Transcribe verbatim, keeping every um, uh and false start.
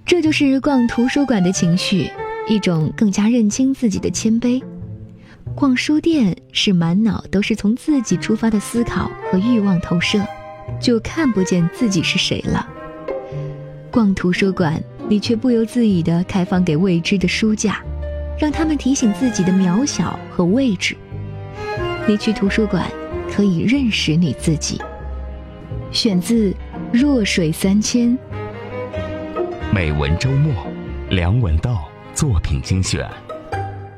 这就是逛图书馆的情绪，一种更加认清自己的谦卑。逛书店是满脑都是从自己出发的思考和欲望投射，就看不见自己是谁了。逛图书馆，你却不由自主地开放给未知的书架，让他们提醒自己的渺小和位置。你去图书馆，可以认识你自己。选自弱水三千。 美文周末，梁文道作品精选。